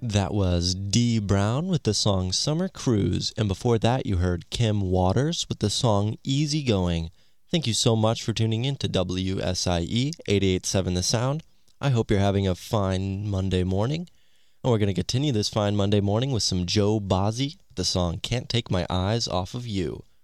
That was Dee Brown with the song Summer Cruise, and before that you heard Kim Waters with the song Easy Going. Thank you so much for tuning in to WSIE 88.7 The Sound. I hope you're having a fine Monday morning, and we're going to continue this fine Monday morning with some Joe Bazzi with the song Can't Take My Eyes Off of You.